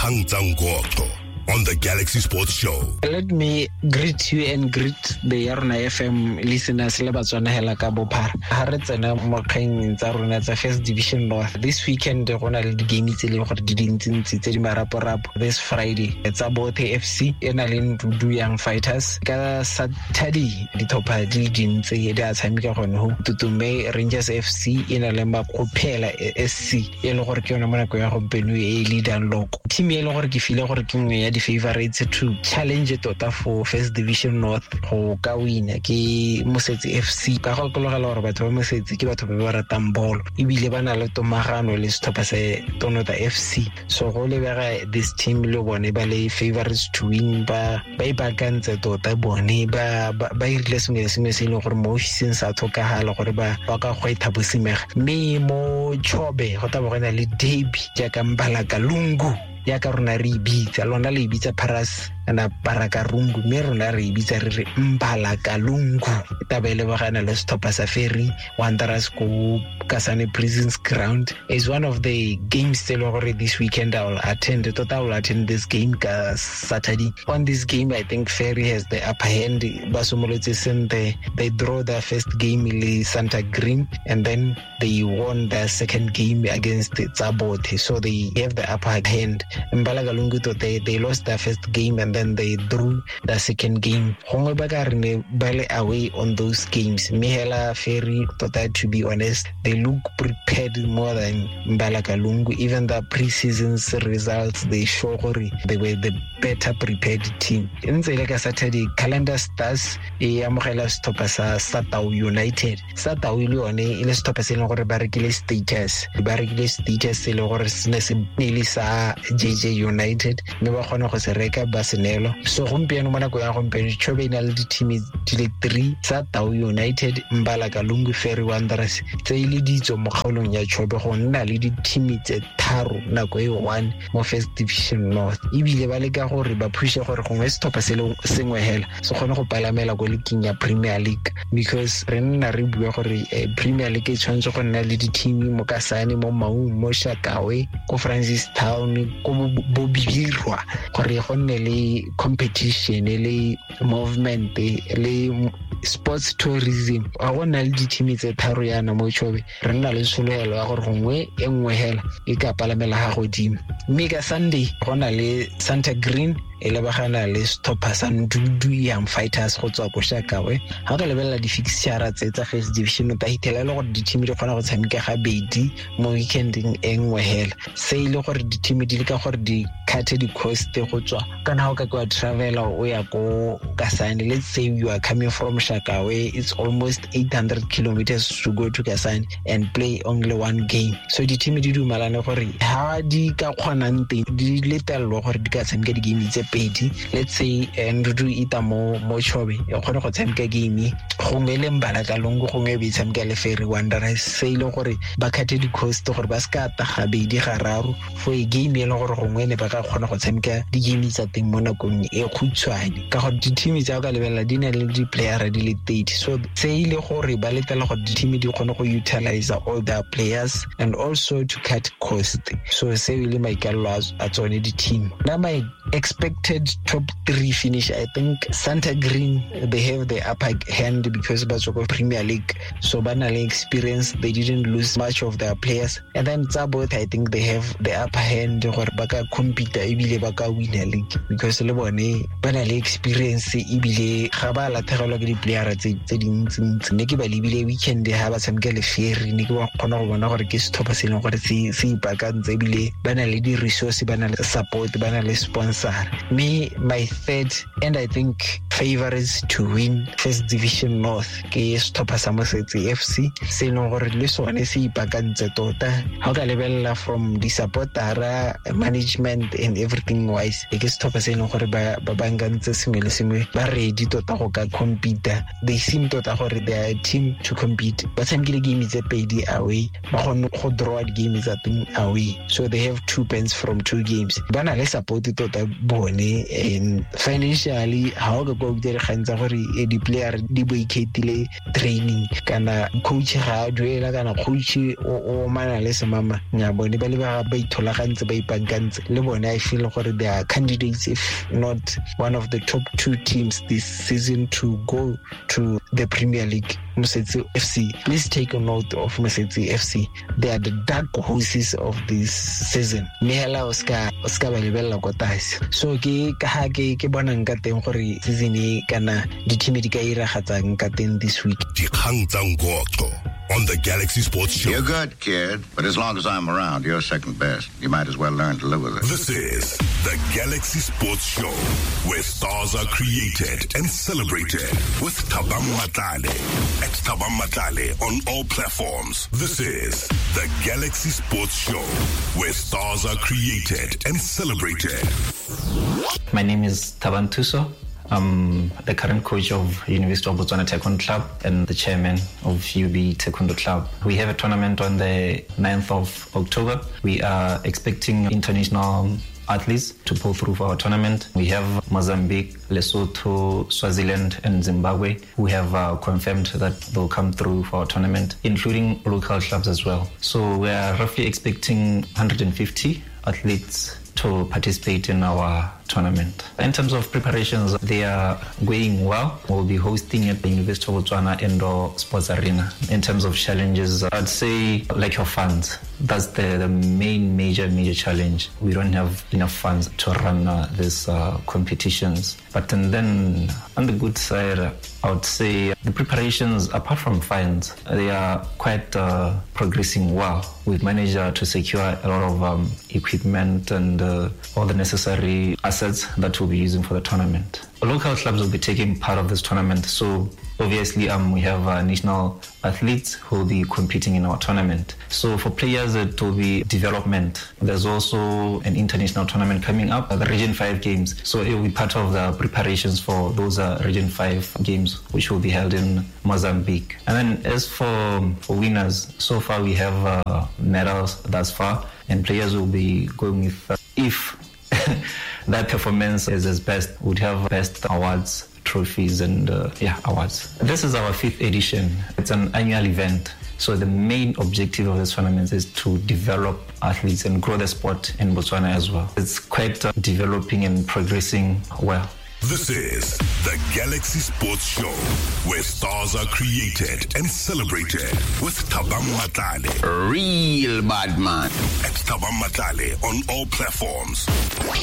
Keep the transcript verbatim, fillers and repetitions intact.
dikgang tsa ngoqo on the Galaxy Sports Show. Let me greet you and greet the Yarna F M listeners le batswana hela ka bophara. Ha re tsena mo kgeng tsa rona tsa First Division North. This weekend go na le di-game tse le gore di dintsi tse di marapo-rapo. This Friday tsa both F C ena le Ndudu Young Fighters. Ka Saturday di thopa di dintsi di a tshameka gone ho Tutume Rangers F C ena le Makophela S C e le gore ke yona mo nako ya gompieno e leadang loko. Team e le gore ke file gore ke nngwe ya the favorites to challenge tota for First Division North go ka wina ke Mosetsi F C ka go tlogela gore batho ba Mosetsi ke batho ba ba ratang ball ebile ba na le tomagano le stopper se Tonota F C so go le bega this team le bone ba le favorites to win ba ba ibakantse tota bone ba ba irile sengwe le sengwe se le gore mo ofising sa tlhokagala gore ba ba ka go itha bosimega mme mo Chobe go taba gona le derby ja ka Mbalaka Lungu ya ka rona re ibitsa lona le ibitsa Paras ana Parakarungu mme rona re ibitsa re re Mbalaka Lungu tabele ba gana le stopper sa Ferry Wanderers go Kasane Prisons ground is one of the games still already this weekend. I will attend tota I will attend this game ka Saturday. On this game I think Ferry has the upper hand. Basumoletse sente they draw their first game le Santa Green and then they won their second game against Tsabote so they have the upper hand. Mbalaka Lungu to they, they lost their first game and then they drew the second game. Hongwe baka rene bale away on those games. Mihela Ferry to that to be honest, they look prepared more than Mbalaka Lungu. Even the pre-season's results they show they were the better prepared team. In the Saturday, Calendar Stars e amogela stopper sa Satau United. Satau ile one ile stopper se le gore ba rekile status. Ba rekile status le gore sene se nele sa J J United me ba gona go se reka ba senelo so gompieno mo nako ya gompieno Chobe ina le di team di le three Satau United Mbalaka Lungu Ferry Wanderers tse ile ditso mo kgaolong ya Chobe go nna le di team tse tharo nako e one mo First Division North ibile ba le ka gore ba pushe gore gongwe stopper se le sengwe hela so gone go palamela go le king ya Premier League because re nna re bua gore eh, Premier League e tshwantse go nna le di team mo Kasane mo Maun mo Shakawe ko Francis Town ko Bobibirwa gore go nne le competition le movement le sports tourism a gona le di team tse tharo yana mo Chobe re nna le solelo ya gore gongwe e nngwe hela e ka palamela ha godimo mme ka Sunday gona le Santa Green e le bagana le stopper sa Ndudu Young Fighters go tswa go Shakawe ha ka lebella di fixture tse tsa First Division ta hitela le gore di team di kgona go tshameka ga bedi mo weekending e nngwe hela se ile gore di team di le ka gore di cut di cost go tswa kana ha ka go travel o ya go Kasane. Let's say you are coming from Shakawe, it's almost eight hundred kilometers to go to Kasane and play only one game. So the team di dumalane gore ha di ka kgonang teng di letelwa gore di ka tshameka di game tse pedi. Let's say Ndudu ita mo mo Chobe e kgone go tshameka game go mele Mbalaka Lungu go nge be tshameka le Ferry Wanderers se ile gore ba cut di cost gore ba ska ta ga bedi ga raro for a game e le gore go ngwene ba ka kgona go tshameka di game tsa teng mo nakong e khutshwane ka gore di team tsa ka lebella di na le di player di le thirty so se ile gore ba letela gore di team di kgone go utilize all their players and also to cut cost so se ile maikallo a tsone di team na my expected top three finish I think Santa Green they have the upper hand because ba tsoko Premier League so ba na le experience they didn't lose much of their players and then Tsaboth I think they have the upper hand gore ba ka compete ebile ba ka win a league because le bone ba na le experience ebile ga ba lathegelwa ke di player tse tse dintsi ne ke ba lebile weekend ha ba tshameka le Ferry ne ke ba kgona go bona gore ke stopper se leng gore se se ipakantse ebile ba na le di resource ba na le support ba na le sponsor me my third and I think favorites to win First Division North ke stopper sa Mosetsi F C se leng gore le sone se ipakantse tota ha ka lebella from the supporter management and everything wise ke stopper se leng gore ba ba bangantse sengwe le sengwe ba ready tota go ka compete they seem tota gore they are a team to compete ba tshamekile game tse pedi away ba kgone go draw di game tsa teng away so they have two points from two games ba na le support tota bone, and financially how go go there khanza gore di player di boiketile training kana coach ga duela kana coach o mana le semama nya bone ba le ba ba ithola gantse ba ipankantse le bone. I feel gore they are candidates if not one of the top two teams this season to go to the Premier League. Mosetse F C, please take a note of Mosetse F C. They are the dark horses of this season. Mehela Oscar Oscar balebella go tais. So ke ka ha ke ke bona nka teng gore season e kana di team di ka ira gatsang ka teng this week. Dikgang tsa ngoqo on the Galaxy Sports Show. You're good, kid, but as long as I'm around, you're second best. You might as well learn to live with it. This is the Galaxy Sports Show, where stars are created and celebrated with Thabang Matlale at Thabang Matlale on all platforms. This is the Galaxy Sports Show, where stars are created and celebrated. My name is Thabang Thuso. I'm the current coach of University of Botswana Taekwondo Club and the chairman of U B Taekwondo Club. We have a tournament on the ninth of October. We are expecting international athletes to pull through for our tournament. We have Mozambique, Lesotho, Swaziland, and Zimbabwe who have uh, confirmed that they'll come through for our tournament, including local clubs as well. So we are roughly expecting one hundred fifty athletes to participate in our tournament. In terms of preparations, they are going well. We'll be hosting at the University of Botswana Indoor Sports Arena. In terms of challenges, I'd say lack of funds. That's the, the main major, major challenge. We don't have enough funds to run uh, these uh, competitions. But and then on the good side, I would say the preparations, apart from funds, they are quite uh, progressing well. We've managed uh, to secure a lot of um, equipment and uh, all the necessary assets that we'll be using for the tournament. Local clubs will be taking part of this tournament, so obviously um, we have uh, national athletes who will be competing in our tournament. So for players, it will be development. There's also an international tournament coming up, uh, the Region five Games. So it will be part of the preparations for those uh, Region five Games, which will be held in Mozambique. And then as for, for winners, so far we have uh, medals thus far, and players will be going with, uh, if that performance is as best, would have best awards, trophies, and uh, yeah, awards. This is our fifth edition. It's an annual event. So the main objective of this tournament is to develop athletes and grow the sport in Botswana as well. It's quite uh, developing and progressing well. This is the Galaxy Sports Show, where stars are created and celebrated with Thabang Matlale. Real bad man. At Thabang Matlale on all platforms.